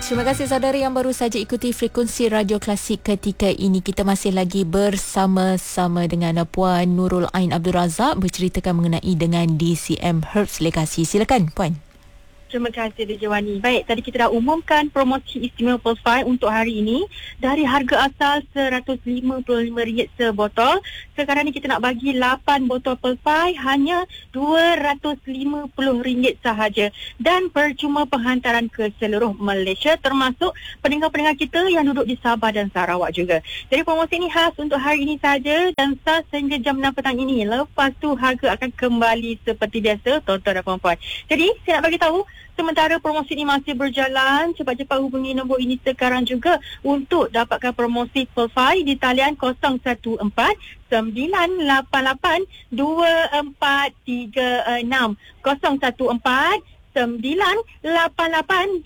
Terima kasih saudara yang baru saja ikuti frekuensi Radio Klasik ketika ini. Kita masih lagi bersama-sama dengan Puan Nurul Ain Abdul Razak berceritakan mengenai dengan DCM Herbs Legacy. Silakan Puan. Terima kasih DJ Wani. Baik, tadi kita dah umumkan promosi istimewa Pearl 5 untuk hari ini. Dari harga asal RM155 sebotol, sekarang ni kita nak bagi 8 botol Pearl 5 hanya RM250 sahaja. Dan percuma penghantaran ke seluruh Malaysia, termasuk pendengar-pendengar kita yang duduk di Sabah dan Sarawak juga. Jadi promosi ini khas untuk hari ini saja dan sah sehingga jam 6 petang ini. Lepas tu harga akan kembali seperti biasa, tuan-tuan dan puan-puan. Jadi saya nak bagi tahu, sementara promosi ini masih berjalan, cepat-cepat hubungi nombor ini sekarang juga untuk dapatkan promosi Pearl 5 di talian 014 988 2436 014 988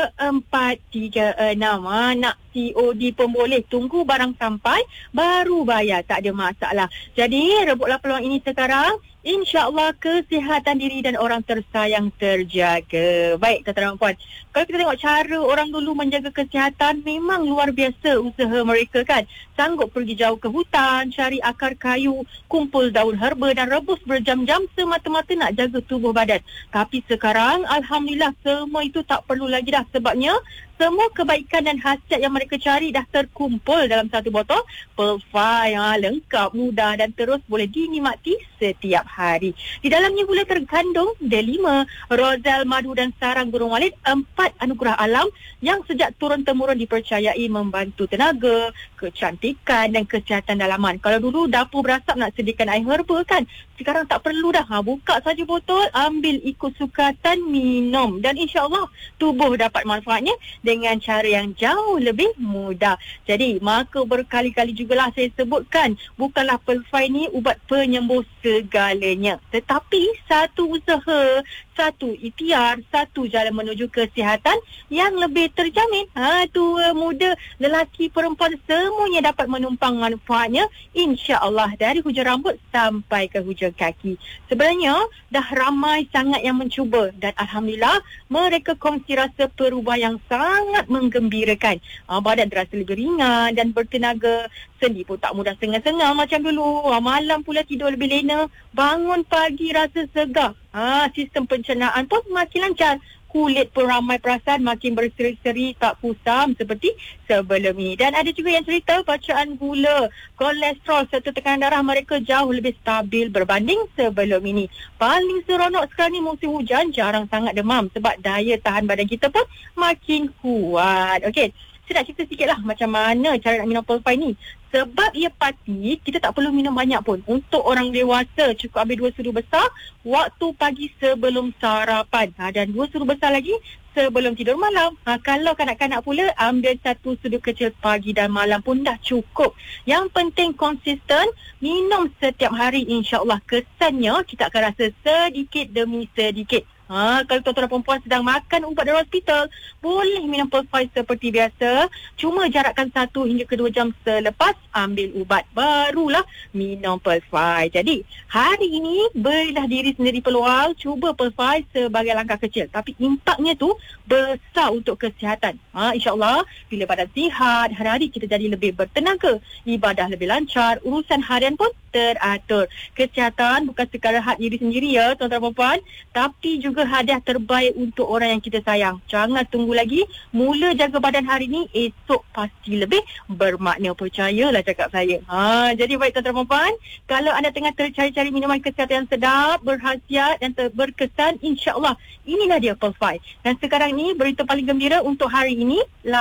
2436. Nak COD pun boleh, tunggu barang sampai baru bayar, tak ada masalah. Jadi rebutlah peluang ini sekarang. InsyaAllah kesihatan diri dan orang tersayang terjaga. Baik, tuan-tuan dan puan, kalau kita tengok cara orang dulu menjaga kesihatan, memang luar biasa usaha mereka kan. Sanggup pergi jauh ke hutan, cari akar kayu, kumpul daun herba dan rebus berjam-jam semata-mata nak jaga tubuh badan. Tapi sekarang Alhamdulillah semua itu tak perlu lagi dah, sebabnya semua kebaikan dan khasiat yang mereka cari dah terkumpul dalam satu botol Pearl 5. Lengkap, mudah dan terus boleh dinikmati setiap hari. Di dalamnya pula terkandung D5, rozal, madu dan sarang burung walit, 4 anugerah alam yang sejak turun-temurun dipercayai membantu tenaga, kecantikan dan kesihatan dalaman. Kalau dulu dapur berasap nak sediakan air herba kan, sekarang tak perlu dah. Buka saja botol, ambil ikut sukatan, minum dan insya-Allah tubuh dapat manfaatnya dengan cara yang jauh lebih mudah. Jadi maka berkali-kali jugalah saya sebutkan, bukanlah Pearl 5 ni ubat penyembuh segalanya, tetapi satu usaha, satu ikhtiar, satu jalan menuju kesihatan yang lebih terjamin. Tua, muda, lelaki, perempuan, semuanya dapat menumpang manfaatnya, insya-Allah, dari hujung rambut sampai ke hujung kaki. Sebenarnya dah ramai sangat yang mencuba dan Alhamdulillah mereka kongsi rasa perubahan yang sangat menggembirakan. Badan terasa lebih ringan dan bertenaga. Sendi pun tak mudah sengal-sengal macam dulu. Malam pula tidur lebih lena. Bangun pagi rasa segar. Sistem pencernaan pun makin lancar. Kulit pun ramai perasan makin berseri-seri, tak kusam seperti sebelum ini. Dan ada juga yang cerita bacaan gula, kolesterol serta tekanan darah mereka jauh lebih stabil berbanding sebelum ini. Paling seronok sekarang ni musim hujan, jarang sangat demam sebab daya tahan badan kita pun makin kuat. Okey, saya nak cerita sikit lah macam mana cara nak minum Pearl 5 ni. Sebab ia pasti, kita tak perlu minum banyak pun. Untuk orang dewasa, cukup ambil 2 sudu besar waktu pagi sebelum sarapan. Dan 2 sudu besar lagi sebelum tidur malam. Kalau kanak-kanak pula, ambil 1 sudu kecil pagi dan malam pun dah cukup. Yang penting konsisten, minum setiap hari, insya-Allah kesannya kita akan rasa sedikit demi sedikit. Kalau tuan-tuan dan perempuan sedang makan ubat dari hospital, boleh minum Pearl 5 seperti biasa. Cuma jarakkan 1 hingga ke 2 jam selepas ambil ubat, barulah minum Pearl 5. Jadi, hari ini berilah diri sendiri peluang, cuba Pearl 5 sebagai langkah kecil. Tapi impaknya tu besar untuk kesihatan. InsyaAllah, bila badan sihat, hari-hari kita jadi lebih bertenaga, ibadah lebih lancar, urusan harian pun teratur. Kesihatan bukan sekadar hak diri sendiri ya, tuan-tuan dan perempuan, tapi juga hadiah terbaik untuk orang yang kita sayang. Jangan tunggu lagi, mula jaga badan hari ni, esok pasti lebih bermakna, percayalah cakap saya. Jadi baik tuan-tuan dan perempuan, kalau anda tengah tercari-cari minuman kesihatan yang sedap, berkhasiat dan berkesan, insya-Allah inilah dia Pearl 5. Dan sekarang ni berita paling gembira untuk hari ini,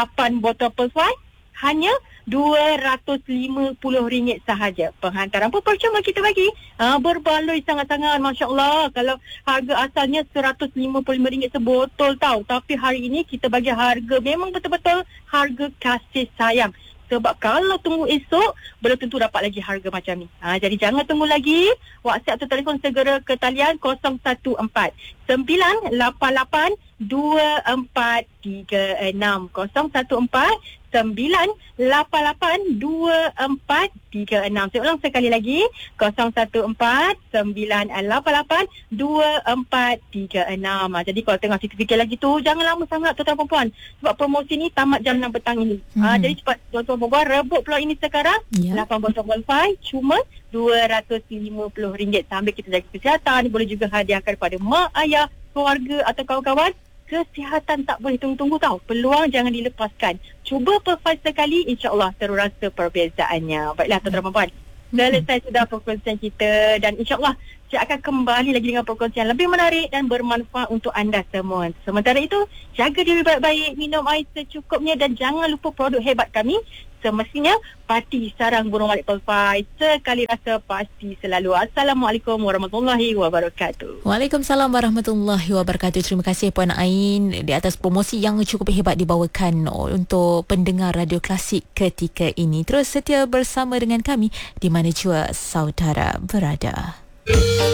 8 botol Pearl 5 hanya RM250 sahaja. Penghantaran pun percuma kita bagi. Berbaloi sangat-sangat, masya-Allah. Kalau harga asalnya RM155 sebotol tau, tapi hari ini kita bagi harga memang betul-betul harga kasih sayang. Sebab kalau tunggu esok, belum tentu dapat lagi harga macam ni. Jadi jangan tunggu lagi. WhatsApp atau telefon segera ke talian 014 988 2436 014 0149882436. Saya ulang sekali lagi, 0149882436. Jadi kalau tengah situ fikir lagi tu, jangan lama sangat tuan-tuan perempuan, sebab promosi ni tamat jam 6 petang ini. Jadi cepat tuan-tuan perempuan rebut peluang ini sekarang. 8.5 cuma RM250. Sambil kita jaga kesihatan, boleh juga hadiahkan kepada mak, ayah, keluarga atau kawan-kawan. Kesihatan tak boleh tunggu-tunggu tau. Peluang jangan dilepaskan. Cuba perform sekali, insya-Allah terasa perbezaannya. Baiklah tuan-tuan perempuan, selesai sudah perkongsian kita dan insya-Allah saya akan kembali lagi dengan perkongsian lebih menarik dan bermanfaat untuk anda semua. Sementara itu, jaga diri baik-baik, minum air secukupnya dan jangan lupa produk hebat kami. Semestinya pati sarang burung walet pelfai, sekali rasa pasti selalu. Assalamualaikum warahmatullahi wabarakatuh. Waalaikumsalam warahmatullahi wabarakatuh. Terima kasih Puan Ain di atas promosi yang cukup hebat dibawakan untuk pendengar Radio Klasik ketika ini. Terus setia bersama dengan kami di mana jua saudara berada.